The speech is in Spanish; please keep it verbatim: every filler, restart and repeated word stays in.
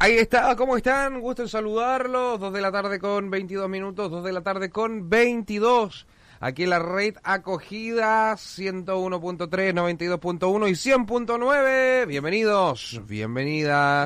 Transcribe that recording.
Ahí está, ¿cómo están? Gusto en saludarlos. Dos de la tarde con veintidós minutos, dos de la tarde con veintidós. Aquí en la red acogida ciento uno punto tres, noventa y dos punto uno y cien punto nueve. Bienvenidos, bienvenidas.